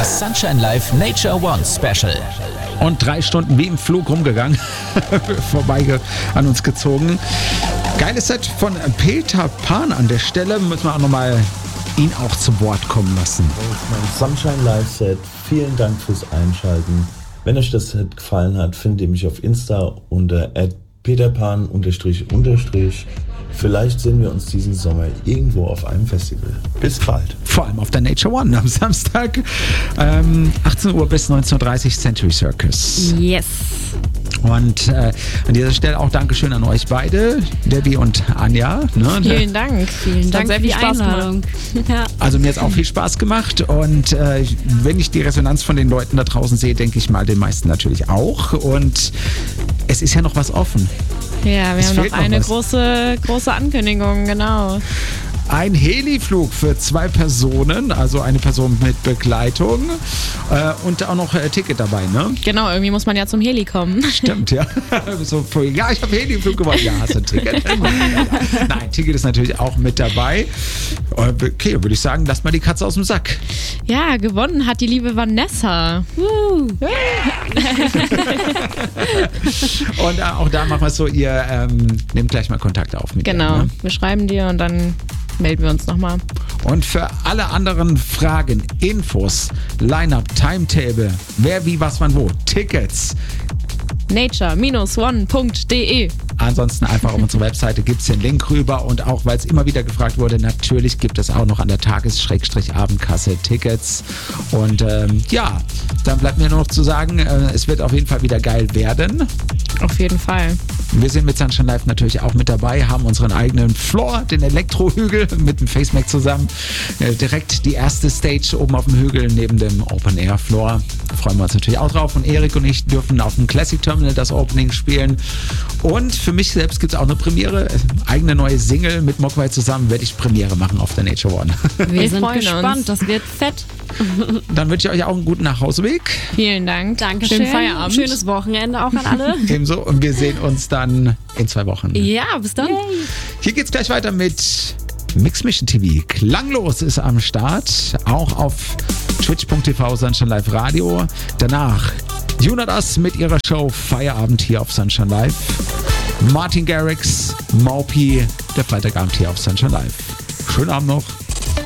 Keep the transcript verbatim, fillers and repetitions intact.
Das Sunshine Live Nature One Special. Und drei Stunden wie im Flug rumgegangen, vorbei an uns gezogen. Geiles Set von Peter Pan an der Stelle. Müssen wir auch nochmal ihn auch zu Wort kommen lassen. Das ist mein Sunshine Live Set. Vielen Dank fürs Einschalten. Wenn euch das Set gefallen hat, findet ihr mich auf Insta unter at peterpan unterstrich unterstrich. Vielleicht sehen wir uns diesen Sommer irgendwo auf einem Festival. Bis bald. Vor allem auf der Nature One am Samstag. Ähm, achtzehn Uhr bis neunzehn Uhr dreißig Century Circus. Yes. Und äh, an dieser Stelle auch Dankeschön an euch beide, Debbie und Anja. Ne? Vielen Dank. Vielen Dank sehr für die viel Spaß Einladung. Ja. Also mir hat es auch viel Spaß gemacht und äh, wenn ich die Resonanz von den Leuten da draußen sehe, denke ich mal den meisten natürlich auch. Und es ist ja noch was offen. Ja, wir Es haben fehlt noch noch eine was. große, große Ankündigung, genau. Ein Heliflug für zwei Personen, also eine Person mit Begleitung äh, und auch noch äh, Ticket dabei, ne? Genau, irgendwie muss man ja zum Heli kommen. Stimmt, ja. So, ja, ich habe Heliflug gewonnen. Ja, hast du ein Ticket? Nein, Ticket ist natürlich auch mit dabei. Okay, würde ich sagen, lass mal die Katze aus dem Sack. Ja, gewonnen hat die liebe Vanessa. Uh. Und äh, auch da machen wir es so, ihr ähm, nehmt gleich mal Kontakt auf mit Genau, ihr. Ne? wir schreiben dir und dann melden wir uns nochmal. Und für alle anderen Fragen, Infos, Line-Up, Timetable, wer, wie, was, wann, wo, Tickets, nature one punkt de. ansonsten einfach auf unserer Webseite gibt es den Link rüber und auch, weil es immer wieder gefragt wurde, natürlich gibt es auch noch an der Tages-Abendkasse Tickets und ähm, ja, dann bleibt mir nur noch zu sagen, äh, es wird auf jeden Fall wieder geil werden. Auf jeden Fall. Wir sind mit Sunshine Live natürlich auch mit dabei, haben unseren eigenen Floor, den Elektrohügel mit dem Facemac zusammen. Äh, direkt die erste Stage oben auf dem Hügel neben dem Open Air Floor. Da freuen wir uns natürlich auch drauf. Und Erik und ich dürfen auf dem Classic Terminal das Opening spielen. Und für mich selbst gibt es auch eine Premiere. Eigene neue Single mit Mogwai zusammen werde ich Premiere machen auf der Nature One. Wir, Wir sind freuen gespannt, uns. das wird fett. Dann wünsche ich euch auch einen guten Nachhauseweg. Vielen Dank. Dankeschön. Schönen Feierabend. Schönes Wochenende auch an alle. Ebenso. Und wir sehen uns dann in zwei Wochen. Ja, bis dann. Hier geht's gleich weiter mit Mix Mission T V. Klanglos ist am Start, auch auf twitch punkt t v Sunshine Live Radio. Danach Junadas mit ihrer Show Feierabend hier auf Sunshine Live. Martin Garrix, Maupi, der Freitagabend hier auf Sunshine Live. Schönen Abend noch.